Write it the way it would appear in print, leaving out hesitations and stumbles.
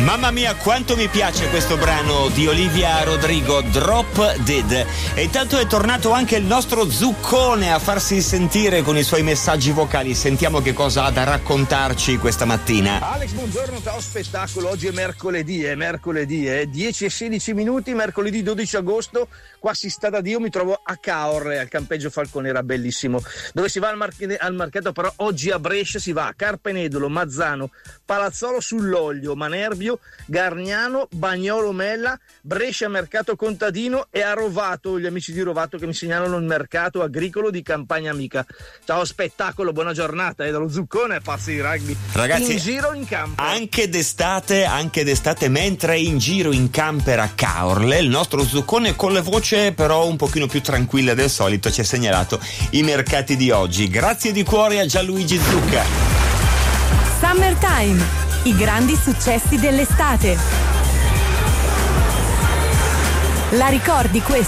Mamma mia, quanto mi piace questo brano di Olivia Rodrigo, Drop Dead. E intanto è tornato anche il nostro Zuccone a farsi sentire con i suoi messaggi vocali. Sentiamo che cosa ha da raccontarci questa mattina. Alex, buongiorno, ciao spettacolo. Oggi è mercoledì, 10 e 16 minuti, mercoledì 12 agosto. Qua si sta da Dio, mi trovo a Caorle, al campeggio Falconera, bellissimo. Dove si va al mercato, però oggi a Brescia si va a Carpenedolo, Mazzano, Palazzolo sull'Oglio, Manerbio, Gargnano, Bagnolo Mella, Brescia Mercato Contadino e a Rovato, gli amici di Rovato che mi segnalano il mercato agricolo di Campagna Amica. Ciao spettacolo, buona giornata, dallo Zuccone Pazzi di Rugby. Ragazzi, in giro in campo. Anche d'estate, mentre è in giro in camper a Caorle, il nostro Zuccone con le voce però un pochino più tranquilla del solito ci ha segnalato i mercati di oggi. Grazie di cuore a Gianluigi Zucca. Summertime, i grandi successi dell'estate. La ricordi questa?